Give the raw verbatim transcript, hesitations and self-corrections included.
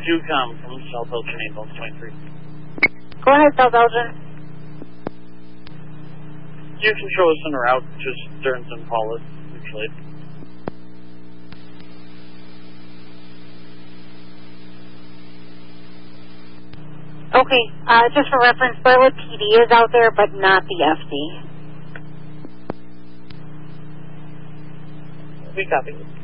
two com from South Elgin, Ambulance twenty-three. Go ahead, South Elgin. You can show us en route, just Stearns and Paulus, usually. Okay, uh, just for reference, Berwood P D is out there, but not the F D. We copy.